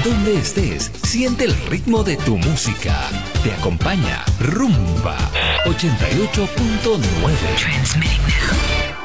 Donde estés, siente el ritmo de tu música. Te acompaña Rumba 88.9. Transmitting now.